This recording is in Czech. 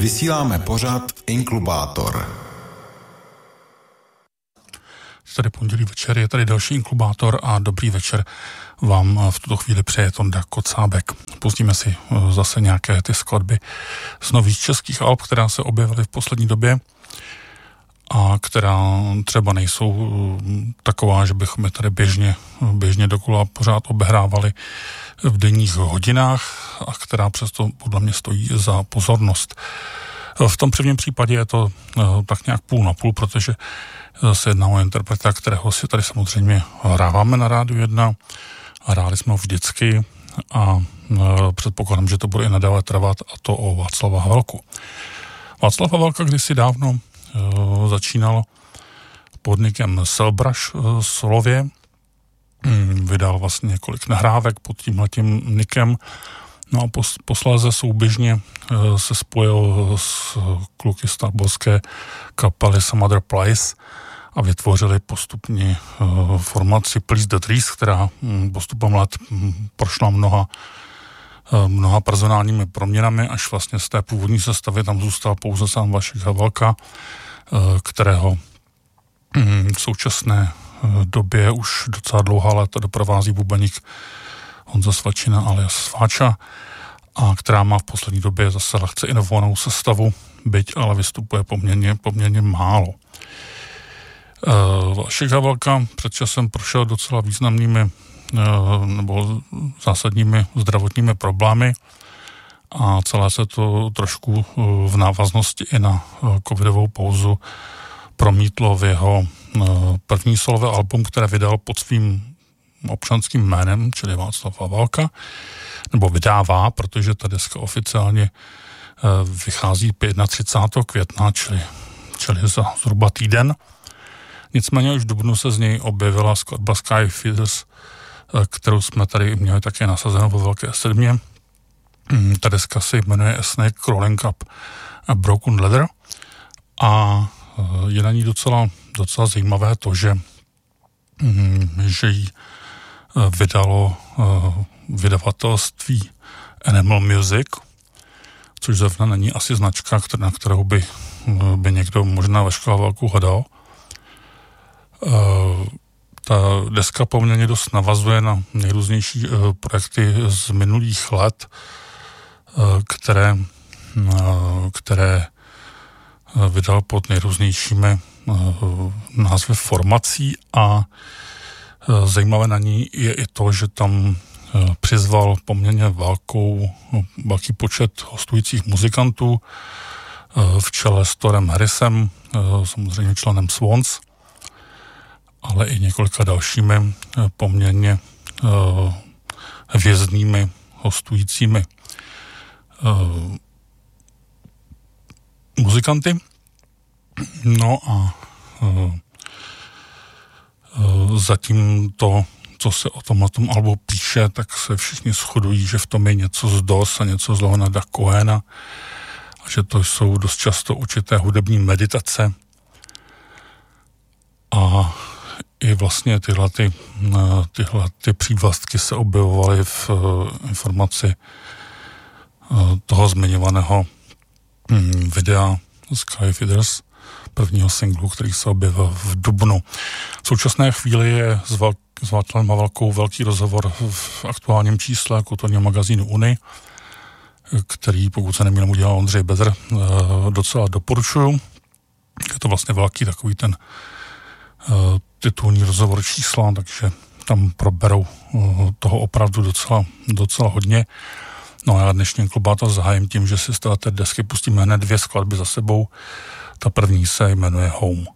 Vysíláme pořad Inklubátor. Tady pondělí večer, je tady další Inklubátor a dobrý večer vám v tuto chvíli přeje Tonda Kocábek. Pustíme si zase nějaké ty skladby z nových českých alb, která se objevily v poslední době a která třeba nejsou taková, že bychom je tady běžně dokola pořád obehrávali v denních hodinách a která přesto podle mě stojí za pozornost. V tom prvním případě je to tak nějak půl na půl, protože se jedná o interpreta, kterého si tady samozřejmě hráváme na Rádiu 1 a hráli jsme ho vždycky a předpokládám, že to bude i nadále trvat, a to o Václava Havelku. Václav Havelka kdysi dávno začínal pod nickem Selbrush solově, vydal vlastně několik nahrávek pod tímhletím nickem, no a posléze souběžně se spojil s kluky z táborské kapely Some Other Place a vytvořili postupně formaci Please the Trees, která postupem let prošla mnoha personálními proměnami, až vlastně z té původní sestavy tam zůstal pouze sám Vašek Havelka, kterého v současné době už docela dlouhá léta doprovází bubeník Honza Svačina alias Sváča, a která má v poslední době zase lehce inovovanou sestavu, byť ale vystupuje poměrně málo. Vašek Havelka před časem prošel docela významnými nebo zásadními zdravotními problémy a celé se to trošku v návaznosti i na covidovou pauzu promítlo v jeho první solové album, které vydal pod svým občanským jménem, čili Václav Havelka, nebo vydává, protože ta deska oficiálně vychází 31. května, čili za zhruba týden. Nicméně už v dubnu se z něj objevila skladba Sky Feeders, kterou jsme tady měli také nasazenou ve Velké sedmě. Ta deska se jmenuje A Snake Crawling Up a Broken Leather a je na ní docela zajímavé to, že ji vydalo vydavatelství Animal Music, což zrovna není asi značka, na kterou by někdo možná Vaška Havelku hledal. Ta deska poměrně dost navazuje na nejrůznější projekty z minulých let, které vydal pod nejrůznějšími názvy formací a zajímavé na ní je i to, že tam přizval poměrně velký počet hostujících muzikantů v čele s Thorem Harrisem, samozřejmě členem Swans, ale i několika dalšími poměrně hvězdnými hostujícími muzikanty. No a zatím to, co se o tomhletom albu píše, tak se všichni shodují, že v tom je něco z DOS a něco z Leonarda Cohena a že to jsou dost často určité hudební meditace a i vlastně tyhle přívlastky se objevovaly v informaci toho zmiňovaného videa Sky Feeders, prvního singlu, který se objevil v dubnu. V současné chvíli je s Václavem Havelkou velký rozhovor v aktuálním čísle kulturního magazínu Uni, který, pokud se nemýlím, udělal Ondřej Bedr, docela doporučuju. Je to vlastně velký takový ten titulní rozhovor čísla, takže tam proberou toho opravdu docela hodně. No a já dnešní Inklubátor zahájím tím, že si z té desky pustíme hned 2 skladby za sebou. Ta první se jmenuje Home.